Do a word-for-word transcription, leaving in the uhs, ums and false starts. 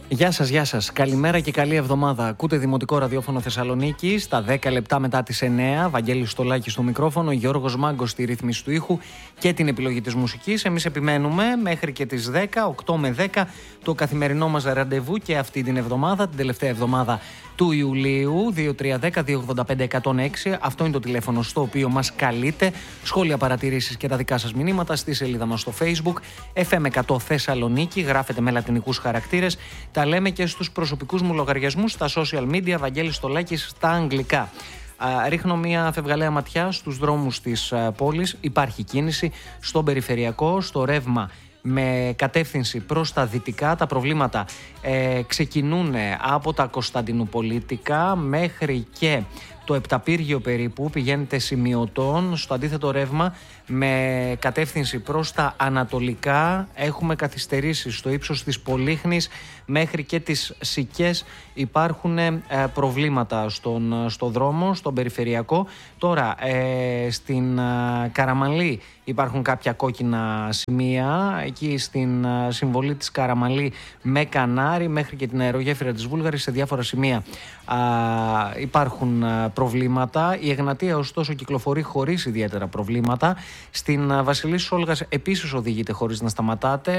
Γεια σας, γεια σας. Καλημέρα και καλή εβδομάδα. Ακούτε Δημοτικό Ραδιόφωνο Θεσσαλονίκη στα δέκα λεπτά μετά τις εννέα. Βαγγέλης Στολάκης στο μικρόφωνο, Γιώργος Μάγκος στη ρύθμιση του ήχου και την επιλογή της μουσικής. Εμείς επιμένουμε μέχρι και τις δέκα, οκτώ με δέκα, το καθημερινό μας ραντεβού και αυτή την εβδομάδα, την τελευταία εβδομάδα του Ιουλίου. δύο τρία ένα μηδέν δύο ογδόντα πέντε εκατόν έξι. Αυτό είναι το τηλέφωνο στο οποίο μας καλείτε. Σχόλια, παρατηρήσεις και τα δικά σας μηνύματα στη σελίδα μας στο Facebook εφ εμ εκατό Θεσσαλονίκη. Γράφετε με λατινικούς χαρακτήρες. Τα λέμε και στους προσωπικούς μου λογαριασμούς στα social media, Βαγγέλης Στολάκης στα αγγλικά. Ρίχνω μια φευγαλαία ματιά στους δρόμους της πόλης. Υπάρχει κίνηση στον περιφερειακό, στο ρεύμα με κατεύθυνση προς τα δυτικά. Τα προβλήματα ε, ξεκινούν από τα Κωνσταντινουπολίτικα μέχρι και το Επταπύργιο περίπου, πηγαίνετε σημειωτών. Στο αντίθετο ρεύμα με κατεύθυνση προς τα ανατολικά έχουμε καθυστερήσεις στο ύψος της Πολύχνης μέχρι και τις Σικές. Υπάρχουν ε, προβλήματα στον, στο δρόμο, στον περιφερειακό. Τώρα ε, στην ε, Καραμαλή υπάρχουν κάποια κόκκινα σημεία. Εκεί στην ε, συμβολή της Καραμαλή με Κανάρι μέχρι και την αερογέφυρα της Βούλγαρης σε διάφορα σημεία ε, υπάρχουν ε, προβλήματα. Η Εγνατία ωστόσο κυκλοφορεί χωρίς ιδιαίτερα προβλήματα. Στην Βασιλής Όλγας επίσης οδηγείται χωρίς να σταματάτε.